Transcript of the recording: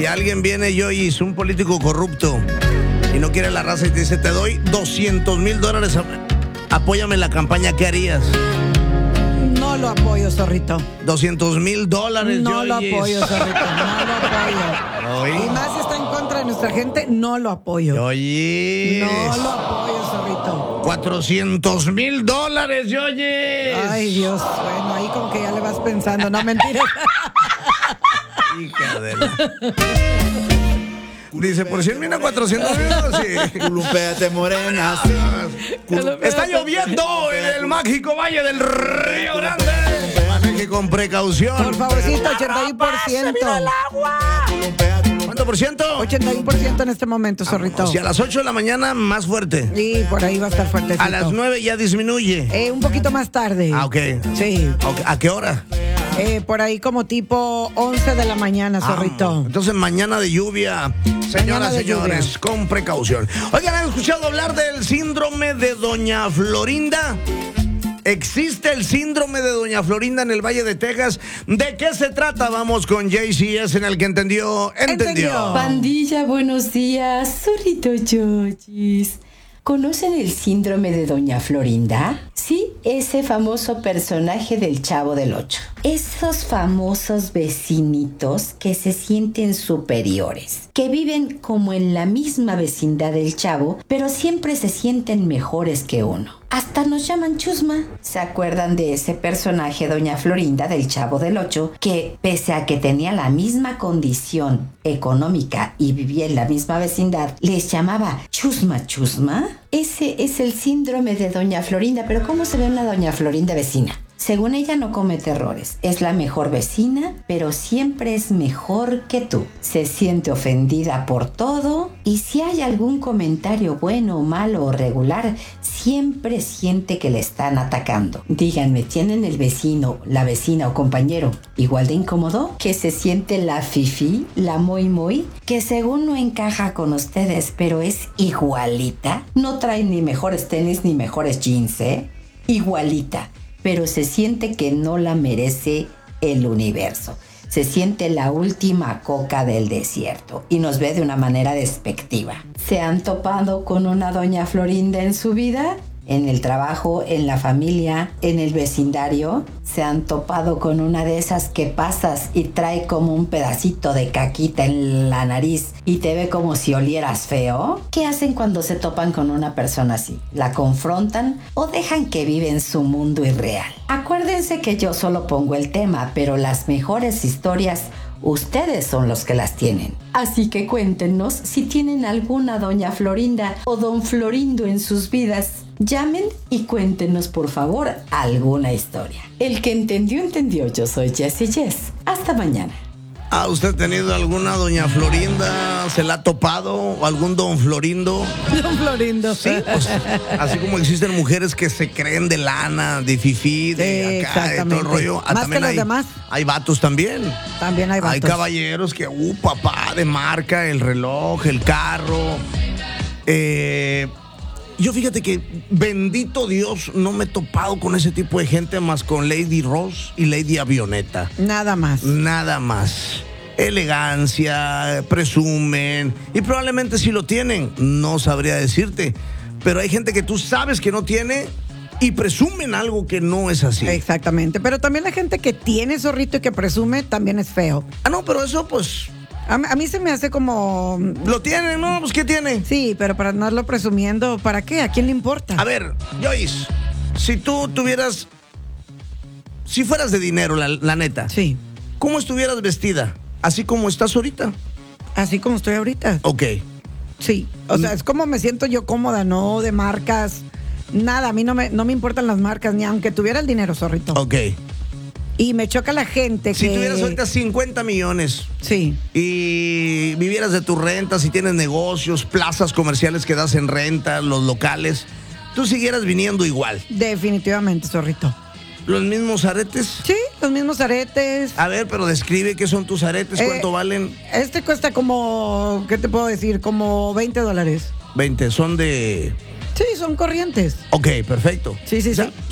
Si alguien viene yo y es un político corrupto y no quiere la raza y te dice, te doy $200,000, apóyame en la campaña, ¿qué harías? No lo apoyo, zorrito. $200,000. No lo apoyo, zorrito. No lo apoyo. Y más si está en contra de nuestra gente, no lo apoyo. Oye. No lo apoyo, zorrito. $400,000, oye. Ay, Dios. Bueno, ahí como que ya le vas pensando. No, mentiras. Hija de la... Dice, por 100,000 a 400,000, sí. Culupéate, morena. Está lloviendo en el mágico Valle del Río Grande. Maneje con precaución. Por favorcito, 81%. ¿Cuánto por ciento? 81% en este momento, zorrito. Si a las 8 de la mañana, más fuerte. Sí, por ahí va a estar fuertecito. A las 9 ya disminuye. Un poquito más tarde. Ah, ok. Sí. Okay. ¿A qué hora? Por ahí como tipo 11 de la mañana, zorrito. Entonces mañana de lluvia. Señoras, señores, con precaución. Oigan, ¿han escuchado hablar del síndrome de Doña Florinda? ¿Existe el síndrome de Doña Florinda en el Valle de Texas? ¿De qué se trata? Vamos con JCS en el que entendió. Pandilla, buenos días. Zorrito Chochis. ¿Conocen el síndrome de Doña Florinda? Sí, ese famoso personaje del Chavo del Ocho. Esos famosos vecinitos que se sienten superiores, que viven como en la misma vecindad del Chavo, pero siempre se sienten mejores que uno. Hasta nos llaman chusma. ¿Se acuerdan de ese personaje, Doña Florinda, del Chavo del Ocho, que pese a que tenía la misma condición económica y vivía en la misma vecindad, les llamaba chusma chusma? Ese es el síndrome de Doña Florinda. Pero ¿cómo se ve una Doña Florinda vecina? Según ella no comete errores, es la mejor vecina, pero siempre es mejor que tú. Se siente ofendida por todo y si hay algún comentario bueno, malo o regular, siempre siente que le están atacando. Díganme, ¿tienen el vecino, la vecina o compañero igual de incómodo? ¿Que se siente la fifí, la muy, que según no encaja con ustedes, pero es igualita? No trae ni mejores tenis ni mejores jeans, Igualita. Pero se siente que no la merece el universo. Se siente la última coca del desierto y nos ve de una manera despectiva. ¿Se han topado con una Doña Florinda en su vida? ¿En el trabajo, en la familia, en el vecindario? ¿Se han topado con una de esas que pasas y trae como un pedacito de caquita en la nariz y te ve como si olieras feo? ¿Qué hacen cuando se topan con una persona así? ¿La confrontan o dejan que vive en su mundo irreal? Acuérdense que yo solo pongo el tema, pero las mejores historias ustedes son los que las tienen. Así que cuéntenos si tienen alguna Doña Florinda o Don Florindo en sus vidas. Llamen y cuéntenos, por favor, alguna historia. El que entendió, entendió. Yo soy Jessie Jess. Hasta mañana. ¿Ha usted tenido alguna Doña Florinda? ¿Se la ha topado? ¿O algún Don Florindo? Don Florindo. Sí, pues, así como existen mujeres que se creen de lana, de fifí, de acá, de todo el rollo. Más que los demás. Hay vatos también. También hay vatos. Hay caballeros que, papá, de marca, el reloj, el carro. Yo fíjate que, bendito Dios, no me he topado con ese tipo de gente más con Lady Rose y Lady Avioneta. Nada más. Nada más. Elegancia, presumen, y probablemente si lo tienen, no sabría decirte. Pero hay gente que tú sabes que no tiene y presumen algo que no es así. Exactamente. Pero también la gente que tiene, zorrito, y que presume también es feo. No, pero eso pues... A mí se me hace como... ¿Lo tiene? No, pues ¿qué tiene? Sí, pero para andarlo presumiendo, ¿para qué? ¿A quién le importa? A ver, Joyce, si tú tuvieras... Si fueras de dinero, la neta. Sí. ¿Cómo estuvieras vestida? ¿Así como estás ahorita? Así como estoy ahorita. Ok. Sí, o sea, es como me siento yo cómoda, no de marcas, nada, a mí no me importan las marcas, ni aunque tuviera el dinero, zorrito. Ok. Y me choca la gente si que... tuvieras ahorita 50 millones. Sí. Y vivieras de tus rentas, y tienes negocios, plazas comerciales que das en renta, los locales, tú siguieras viniendo igual. Definitivamente, zorrito. ¿Los mismos aretes? Sí, los mismos aretes. A ver, pero describe qué son tus aretes, cuánto valen. Este cuesta como, ¿qué te puedo decir? Como $20. 20, son de... Sí, son corrientes. Ok, perfecto. Sí, sí, o sea, sí.